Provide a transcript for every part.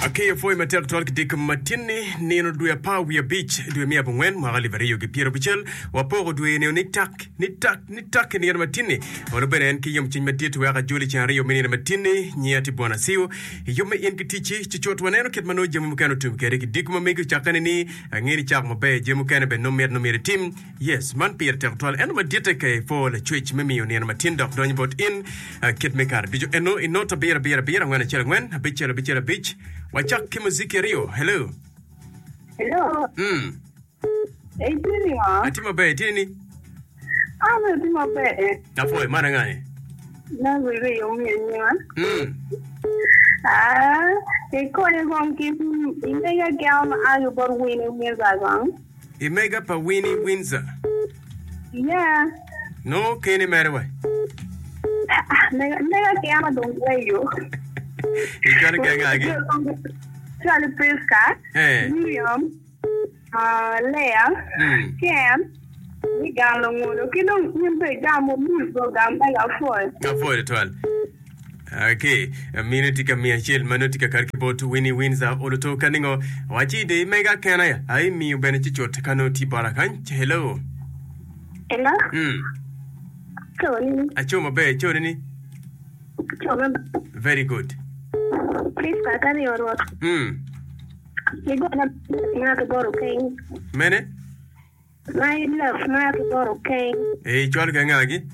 Okay, foi matek tolk dik matini nino dwe pa we beach dwe mia bungwen magali vario ge piero bichel wapo dwe ne nitak ni matini oro benen ki yum chin matit we ga juli chan rio menina matini nyiati bona siu yume en kitichi chichot waneno ket mano jemu kanu tum kere ki dik mamego chakane ni ngeni chak mabe jemu kanu be no mer team yes man pier tek tol en madite ke fo le chwich memi on en matin dok don bot in ket mekar bijo eno inota bira ngwana chela ngwen bichela beach wachak kimuziki rio hello Tini ma. Atima be tini. Atima be. Na foi mana ngani. Na wewe yomi nyama. Ekole gonki imega gam ayo bor wini winza gang. Imega pa Windsor. Yeah. No keni merwe. Nega gam don't way you. You gotta get again. Charlie Prescott. Hey. William. Leah. Cam. We got long one. Okay, don't you break down more program by our phone. Avoid it all. Okay, a minute ka mia chil manutika karkibo to Windsor oloto kaningo. Wachi de mega kana ai mi benechicho takano ti barakan. Hello. Hello. Tony. Achoma be choni. Very good. Please carry your work. You got to go to King. Mene? My love, not to go to King. Hey, Chol Gangagi?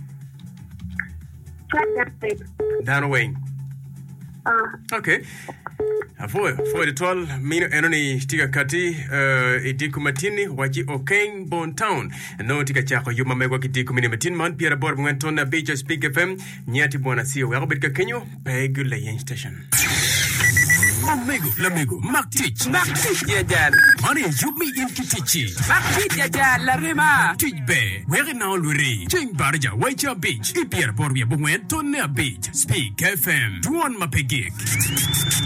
Down Wayne. Okay. For the 12 mino enoni tika kati idiku matini waji Okeng Bon Town no tika chako yuma megwa kidiku mini matin man piera bor mwentona Beach Speak FM nyati bwana siyo wako bitka kenyo pegu la yen station Lamigo, Maktich ya jal Mani yumi in kitichi Maktich ya jal la rima Tijbe, wege na olwiri Ching barja, Waicha Beach Ipiera bor wia mwentona Beach Speak FM Tuan mapegik